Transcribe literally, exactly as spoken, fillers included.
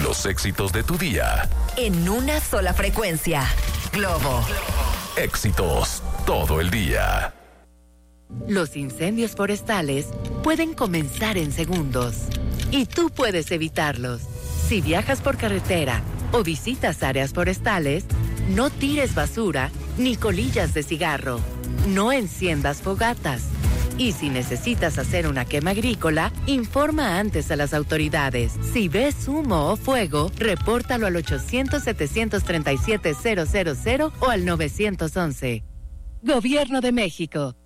Los éxitos de tu día. En una sola frecuencia. Globo. Éxitos todo el día. Los incendios forestales pueden comenzar en segundos y tú puedes evitarlos. Si viajas por carretera o visitas áreas forestales, no tires basura ni colillas de cigarro. No enciendas fogatas. Y si necesitas hacer una quema agrícola, informa antes a las autoridades. Si ves humo o fuego, repórtalo al ochocientos, setecientos treinta y siete, cero cero cero o al nueve once. Gobierno de México.